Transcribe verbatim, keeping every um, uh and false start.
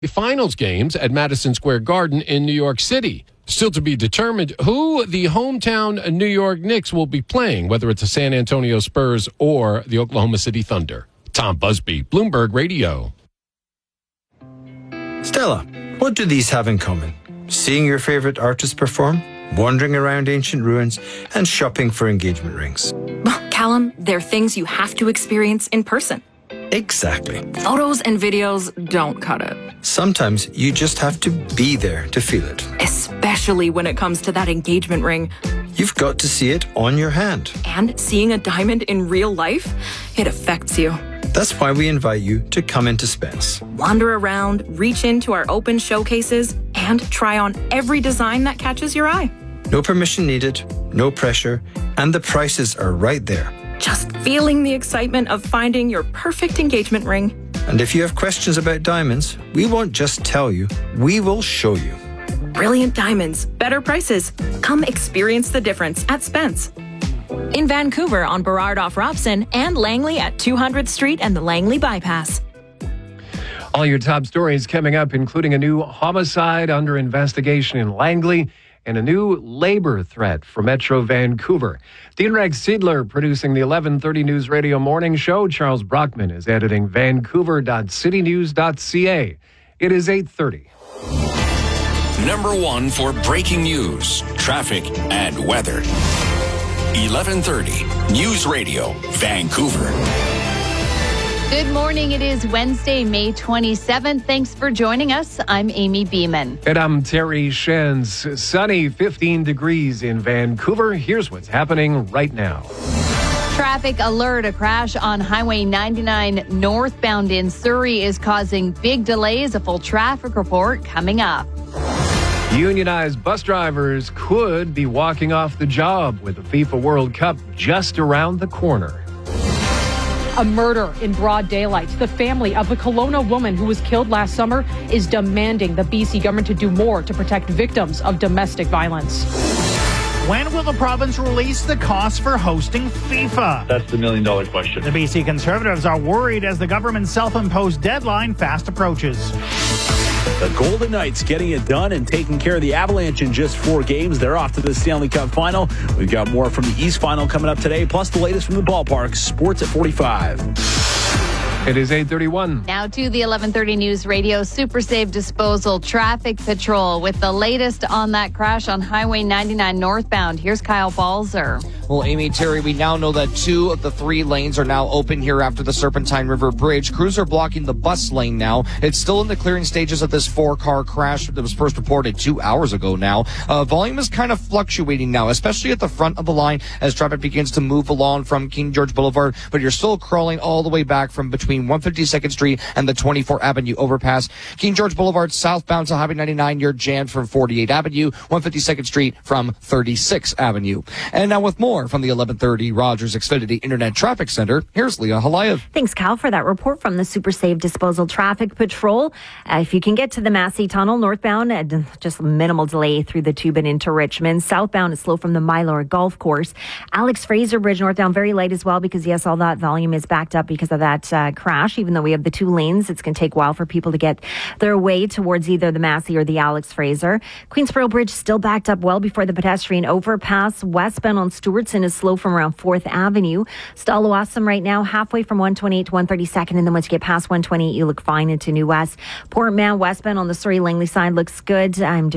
Finals games at Madison Square Garden in New York City. Still to be determined who the hometown New York Knicks will be playing, whether it's the San Antonio Spurs or the Oklahoma City Thunder. Tom Busby, Bloomberg Radio. Stella, what do these have in common? Seeing your favorite artist perform, wandering around ancient ruins, and shopping for engagement rings. Callum, they're things you have to experience in person. Exactly. Photos and videos don't cut it. Sometimes you just have to be there to feel it. Especially when it comes to that engagement ring. You've got to see it on your hand. And seeing a diamond in real life, it affects you. That's why we invite you to come into Spence. Wander around, reach into our open showcases, and try on every design that catches your eye. No permission needed, no pressure, and the prices are right there. Just feeling the excitement of finding your perfect engagement ring. And if you have questions about diamonds, we won't just tell you, we will show you. Brilliant diamonds, better prices. Come experience the difference at Spence. In Vancouver on Burrard off Robson and Langley at two hundredth Street and the Langley Bypass. All your top stories coming up, including a new homicide under investigation in Langley and a new labor threat for Metro Vancouver. Dean Rex Seidler producing the eleven thirty News Radio Morning Show. Charles Brockman is editing vancouver dot city news dot c a. It is eight thirty. Number one for breaking news, traffic, and weather. eleven thirty News Radio, Vancouver. Good morning. It is Wednesday, May twenty-seventh. Thanks for joining us. I'm Amy Beeman. And I'm Terry Shenz. Sunny, fifteen degrees in Vancouver. Here's what's happening right now. Traffic alert. A crash on Highway ninety-nine northbound in Surrey is causing big delays. A full traffic report coming up. Unionized bus drivers could be walking off the job with the FIFA World Cup just around the corner. A murder in broad daylight. The family of the Kelowna woman who was killed last summer is demanding the B C government to do more to protect victims of domestic violence. When will the province release the cost for hosting FIFA? That's the million dollar question. The B C Conservatives are worried as the government's self-imposed deadline fast approaches. The Golden Knights getting it done and taking care of the Avalanche in just four games. They're off to the Stanley Cup final. We've got more from the East Final coming up today, plus the latest from the ballpark. Sports at forty-five. It is eight thirty-one. Now to the eleven thirty News Radio Super Save Disposal Traffic Patrol with the latest on that crash on Highway ninety-nine northbound. Here's Kyle Balzer. Well, Amy, Terry, we now know that two of the three lanes are now open here after the Serpentine River Bridge. Crews are blocking the bus lane now. It's still in the clearing stages of this four-car crash that was first reported two hours ago now. Uh, volume is kind of fluctuating now, especially at the front of the line as traffic begins to move along from King George Boulevard, but you're still crawling all the way back from between one hundred fifty-second Street and the twenty-fourth Avenue overpass. King George Boulevard southbound to Highway ninety-nine, you're jammed from forty-eighth Avenue, one hundred fifty-second Street from thirty-sixth Avenue. And now with more from the eleven thirty Rogers Xfinity Internet Traffic Center, here's Leah Halayev. Thanks, Cal, for that report from the Super Save Disposal Traffic Patrol. Uh, if you can get to the Massey Tunnel northbound, uh, just minimal delay through the tube and into Richmond. Southbound is slow from the Mylor Golf Course. Alex Fraser Bridge northbound, very light as well because, yes, all that volume is backed up because of that uh, crash. Even though we have the two lanes, it's going to take a while for people to get their way towards either the Massey or the Alex Fraser. Queensboro Bridge still backed up well before the pedestrian overpass. Westbound on Stewartson is slow from around fourth Avenue. Stallawasam right now, halfway from one twenty-eight to one thirty-second, and then once you get past one twenty-eight, you look fine into New West. Port Mann westbound on the Surrey Langley side looks good. I'm just